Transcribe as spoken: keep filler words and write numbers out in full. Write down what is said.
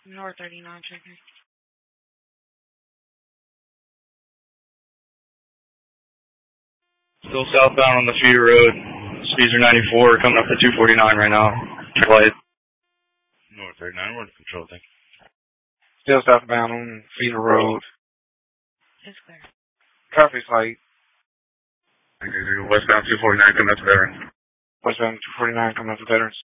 North thirty-nine, checking. Still southbound on the Feeder Road. Speeds are ninety-four, coming up to two forty-nine right now. Light. North thirty-nine, we're under control, thank you. Still southbound on Feeder Road. It's clear. Traffic light. Westbound two forty-nine, coming up to Veterans. Westbound two forty-nine, coming up to Veterans.